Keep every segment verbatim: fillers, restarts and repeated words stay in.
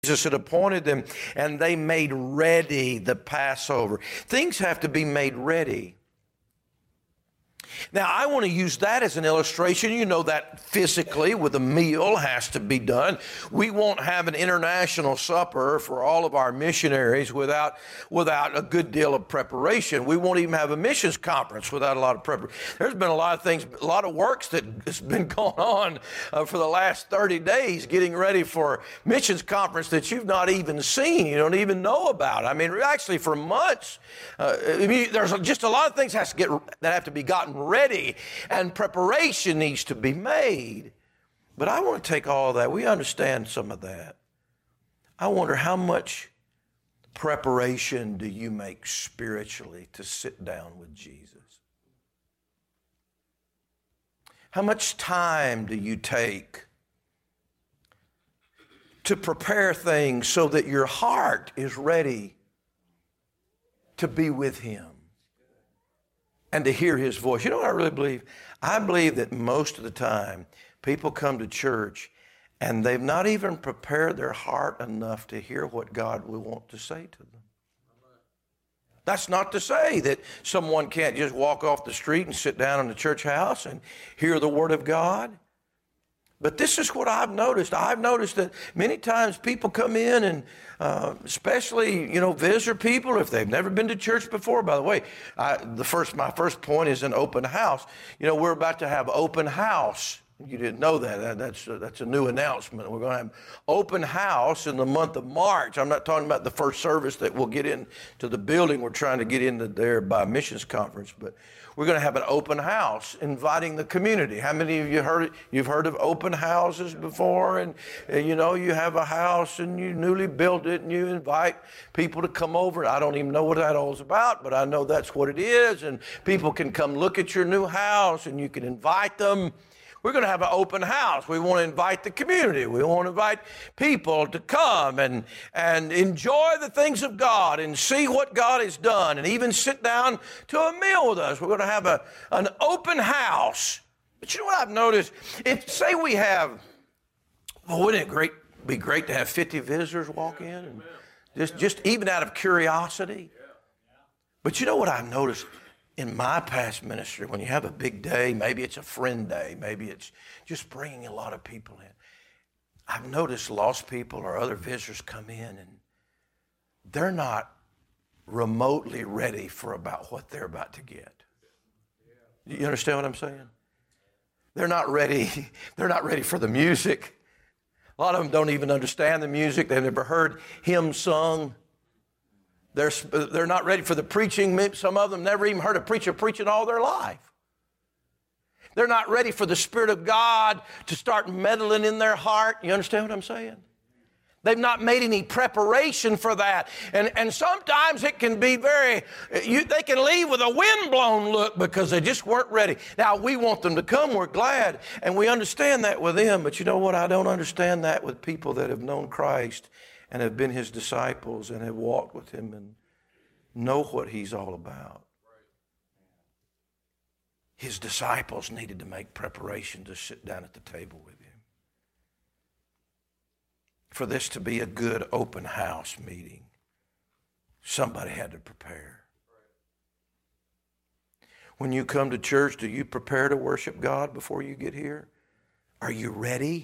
Jesus had appointed them, and they made ready the Passover. Things have to be made ready. Now, I want to use that as an illustration. You know that physically with a meal has to be done. We won't have an international supper for all of our missionaries without, without a good deal of preparation. We won't even have a missions conference without a lot of preparation. There's been a lot of things, a lot of works that has been going on uh, for the last thirty days getting ready for missions conference that you've not even seen, you don't even know about. I mean, actually for months, uh, I mean, there's just a lot of things has to get, that have to be gotten ready, and preparation needs to be made. But I want to take all that. We understand some of that. I wonder how much preparation do you make spiritually to sit down with Jesus? How much time do you take to prepare things so that your heart is ready to be with Him and to hear His voice? You know what I really believe? I believe that most of the time people come to church and they've not even prepared their heart enough to hear what God will want to say to them. That's not to say that someone can't just walk off the street and sit down in the church house and hear the Word of God. But this is what I've noticed. I've noticed that many times people come in and uh, especially, you know, visitor people, if they've never been to church before. By the way, I, the first my first point is an open house. You know, we're about to have open house. You didn't know that. that that's, a, that's a new announcement. We're going to have open house in the month of March. I'm not talking about the first service that we'll get into the building. We're trying to get into there by missions conference, but we're going to have an open house inviting the community. How many of you heard it? You've heard of open houses before? And, and you know, you have a house and you newly built it and you invite people to come over. I don't even know what that all is about, but I know that's what it is. And people can come look at your new house and you can invite them. We're going to have an open house. We want to invite the community. We want to invite people to come and, and enjoy the things of God and see what God has done and even sit down to a meal with us. We're going to have a, an open house. But you know what I've noticed? If, say we have, well, wouldn't it great, be great to have fifty visitors walk in? And just, just even out of curiosity. But you know what I've noticed? In my past ministry, when you have a big day, maybe it's a friend day, maybe it's just bringing a lot of people in. I've noticed lost people or other visitors come in and they're not remotely ready for about what they're about to get. You understand what I'm saying? They're not ready. They're not ready for the music. A lot of them don't even understand the music. They've never heard hymns sung. They're, they're not ready for the preaching. Some of them never even heard a preacher preaching all their life. They're not ready for the Spirit of God to start meddling in their heart. You understand what I'm saying? They've not made any preparation for that. And, and sometimes it can be very, you, they can leave with a windblown look because they just weren't ready. Now, we want them to come. We're glad. And we understand that with them. But you know what? I don't understand that with people that have known Christ and have been His disciples and have walked with Him and know what He's all about. His disciples needed to make preparation to sit down at the table with Him. For this to be a good open house meeting, somebody had to prepare. When you come to church, do you prepare to worship God before you get here? Are you ready?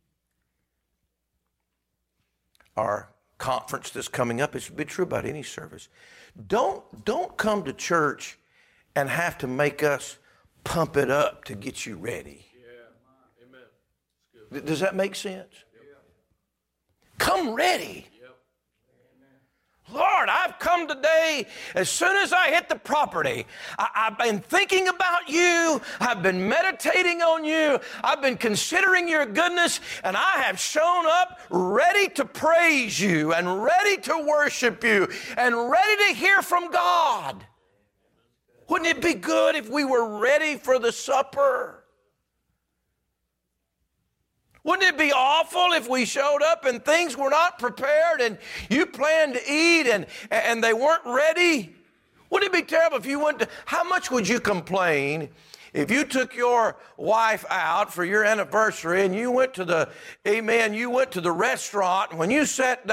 Our conference that's coming up, it's be true about any service. Don't, don't come to church and have to make us pump it up to get you ready. Yeah. Amen. Does that make sense? Yep. Come ready. Yep. Lord, I've come today. As soon as I hit the property, I, I've been thinking about you. I've been meditating on you. I've been considering your goodness, and I have shown up ready to praise you and ready to worship you and ready to hear from God. Wouldn't it be good if we were ready for the supper? Wouldn't it be awful if we showed up and things were not prepared and you planned to eat and, and they weren't ready? Wouldn't it be terrible if you went to, how much would you complain If you took your wife out for your anniversary and you went to the, amen, you went to the restaurant, and when you sat